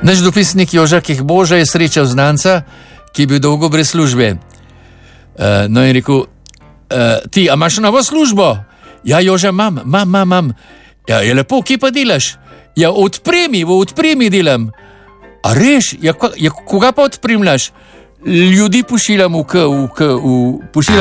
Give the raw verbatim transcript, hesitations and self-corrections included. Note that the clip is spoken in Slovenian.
Naš dopisnik Joža Kehboža je srečal znanca, ki je bil dolgo brez službe. Uh, no in rekel, uh, ti, a imaš novo službo? Ja, Joža, imam, imam, imam, imam. Ja, je lepo, kje pa delaš? Ja, odpremi, v odpremi delam. A reš, ja, ja, koga pa odpremljaš? Ljudi pošiljam v, v, v, v, pošiljam